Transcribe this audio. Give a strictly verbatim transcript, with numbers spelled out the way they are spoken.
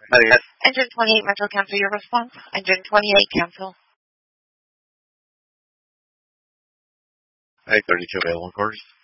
Adios. Engine twenty-eight, Metro, cancel your response. Engine twenty-eight, cancel. Hey, thirty-two available, of course.